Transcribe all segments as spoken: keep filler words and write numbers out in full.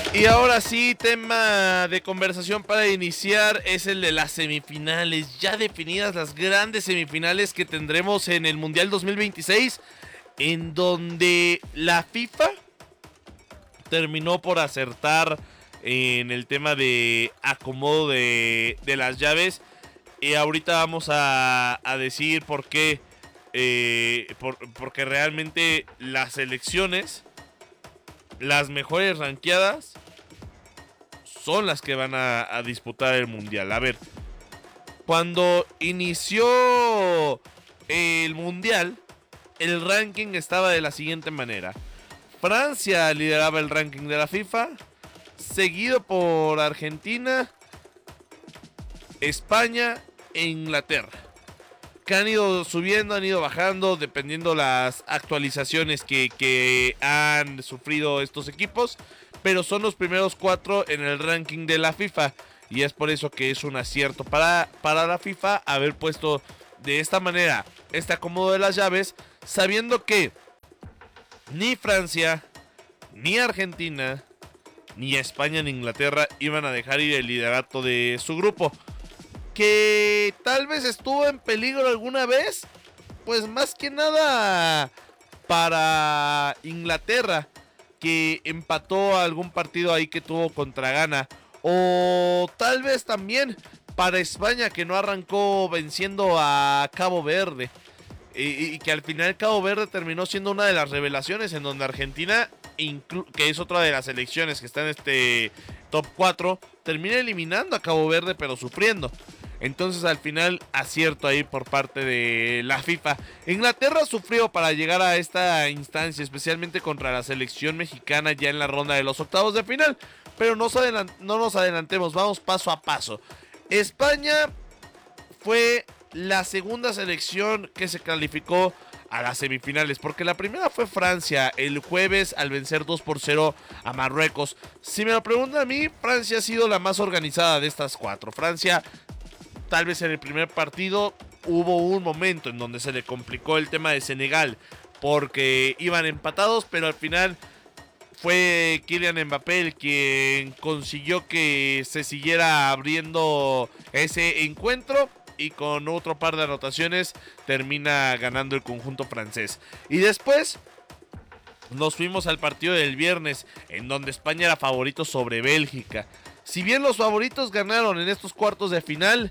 Y ahora sí, tema de conversación para iniciar es el de las semifinales. Ya definidas las grandes semifinales que tendremos en el Mundial dos mil veintiséis, en donde la FIFA terminó por acertar en el tema de acomodo de, de las llaves. Y ahorita vamos a, a decir por qué. Eh, por, porque realmente las selecciones, las mejores rankeadas, son las que van a, a disputar el mundial. A ver, cuando inició el mundial, el ranking estaba de la siguiente manera: Francia lideraba el ranking de la FIFA, seguido por Argentina, España e Inglaterra, que han ido subiendo, han ido bajando, dependiendo las actualizaciones que, que han sufrido estos equipos, pero son los primeros cuatro en el ranking de la FIFA, y es por eso que es un acierto para, para la FIFA haber puesto de esta manera este acomodo de las llaves, sabiendo que ni Francia, ni Argentina, ni España ni Inglaterra iban a dejar ir el liderato de su grupo. Que tal vez estuvo en peligro alguna vez, pues más que nada para Inglaterra, que empató algún partido ahí que tuvo contra Ghana, o tal vez también para España, que no arrancó venciendo a Cabo Verde, y, y que al final Cabo Verde terminó siendo una de las revelaciones, en donde Argentina, que es otra de las selecciones que está en este top cuatro, termina eliminando a Cabo Verde, pero sufriendo. Entonces al final acierto ahí por parte de la FIFA. Inglaterra sufrió para llegar a esta instancia, especialmente contra la selección mexicana ya en la ronda de los octavos de final. Pero no, no nos adelantemos, vamos paso a paso. España fue la segunda selección que se calificó a las semifinales, porque la primera fue Francia el jueves al vencer dos por cero a Marruecos. Si me lo preguntan a mí, Francia ha sido la más organizada de estas cuatro. Francia, tal vez en el primer partido hubo un momento en donde se le complicó el tema de Senegal, porque iban empatados, pero al final fue Kylian Mbappé el quien consiguió que se siguiera abriendo ese encuentro, y con otro par de anotaciones termina ganando el conjunto francés. Y después nos fuimos al partido del viernes, en donde España era favorito sobre Bélgica. Si bien los favoritos ganaron en estos cuartos de final,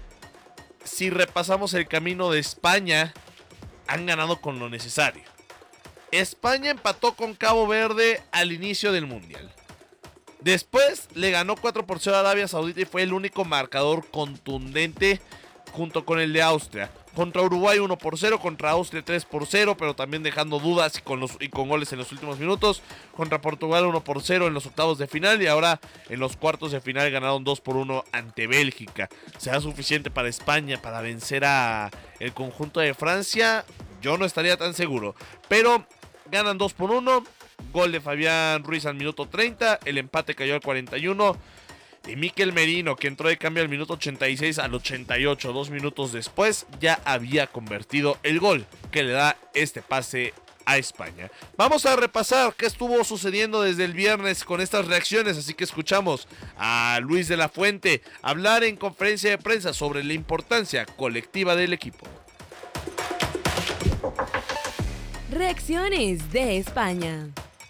si repasamos el camino de España, han ganado con lo necesario. España empató con Cabo Verde al inicio del mundial. Después le ganó cuatro por cero a Arabia Saudita y fue el único marcador contundente, junto con el de Austria. Contra Uruguay uno por cero, contra Austria tres por cero, pero también dejando dudas y con, los, y con goles en los últimos minutos. Contra Portugal uno por cero en los octavos de final, y ahora en los cuartos de final ganaron dos por uno ante Bélgica. ¿Será suficiente para España para vencer a el conjunto de Francia? Yo no estaría tan seguro, pero ganan dos por uno. Gol de Fabián Ruiz al minuto treinta, el empate cayó al cuarenta y uno. Y Mikel Merino, que entró de cambio al minuto ochenta y seis, al ochenta y ocho, dos minutos después, ya había convertido el gol que le da este pase a España. Vamos a repasar qué estuvo sucediendo desde el viernes con estas reacciones, así que escuchamos a Luis de la Fuente hablar en conferencia de prensa sobre la importancia colectiva del equipo. Reacciones de España.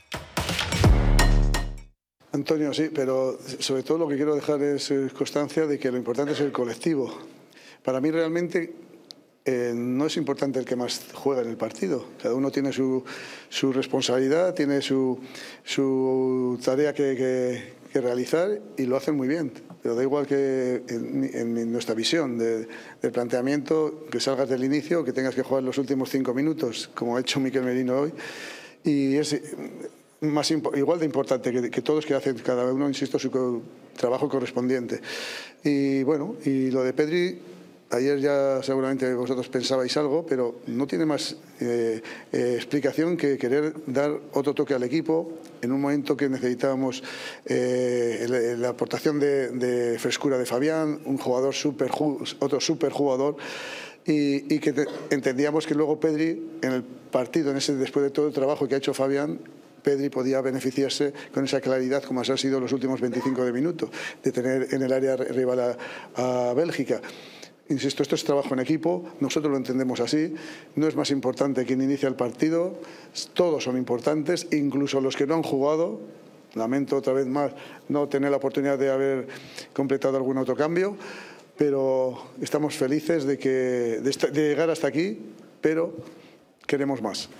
Antonio, sí, pero sobre todo lo que quiero dejar es constancia de que lo importante es el colectivo. Para mí realmente eh, no es importante el que más juega en el partido. Cada uno tiene su, su responsabilidad, tiene su, su tarea que, que, que realizar, y lo hacen muy bien. Pero da igual que en, en nuestra visión de, de planteamiento, que salgas del inicio, que tengas que jugar los últimos cinco minutos, como ha hecho Mikel Merino hoy. Y es más igual de importante que, que todos, que hacen cada uno, insisto, su co trabajo correspondiente. Y bueno, y lo de Pedri, ayer ya seguramente vosotros pensabais algo, pero no tiene más eh, eh, explicación que querer dar otro toque al equipo en un momento que necesitábamos eh, la, la aportación de, de frescura de Fabián, un jugador super, otro super jugador. Y, y que te, entendíamos que luego Pedri, en el partido, en ese, después de todo el trabajo que ha hecho Fabián, Pedri podía beneficiarse con esa claridad como ha sido los últimos veinticinco de minutos, de tener en el área rival a, a Bélgica. Insisto, esto es trabajo en equipo, nosotros lo entendemos así, no es más importante quién inicia el partido, todos son importantes, incluso los que no han jugado. Lamento otra vez más no tener la oportunidad de haber completado algún otro cambio, pero estamos felices de, que, de, esta, de llegar hasta aquí, pero queremos más.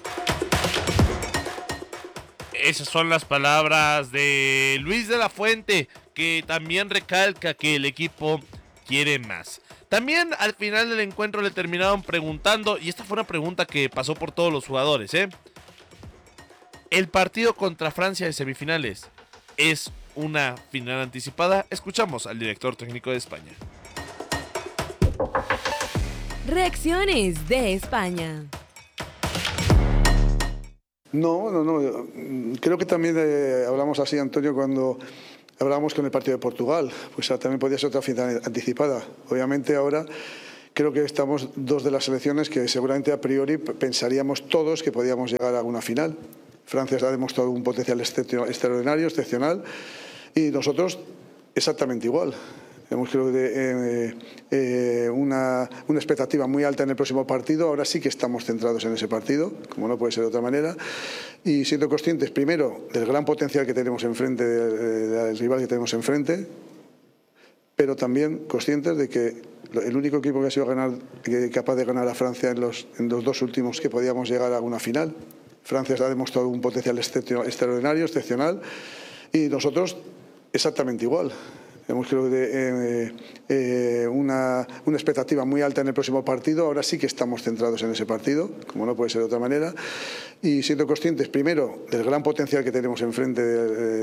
Esas son las palabras de Luis de la Fuente, que también recalca que el equipo quiere más. También al final del encuentro le terminaron preguntando, y esta fue una pregunta que pasó por todos los jugadores, ¿eh? ¿El partido contra Francia de semifinales es una final anticipada? Escuchamos al director técnico de España. Reacciones de España. No, no, no. Creo que también eh, hablamos así, Antonio, cuando hablábamos con el partido de Portugal. Pues también podía ser otra final anticipada. Obviamente ahora creo que estamos dos de las selecciones que seguramente a priori pensaríamos todos que podíamos llegar a una final. Francia ha demostrado un potencial extraordinario, excepcional, y nosotros exactamente igual. Hemos creo que eh, eh, una, una expectativa muy alta en el próximo partido. Ahora sí que estamos centrados en ese partido, como no puede ser de otra manera, y siendo conscientes primero del gran potencial que tenemos enfrente, del, del rival que tenemos enfrente, pero también conscientes de que el único equipo que ha sido ganar, que, capaz de ganar a Francia en los, en los dos últimos que podíamos llegar a una final. Francia ha demostrado un potencial extraordinario, excepcional, y nosotros exactamente igual. Hemos creo que eh, eh, una, una expectativa muy alta en el próximo partido. Ahora sí que estamos centrados en ese partido, como no puede ser de otra manera, y siendo conscientes primero del gran potencial que tenemos enfrente, de,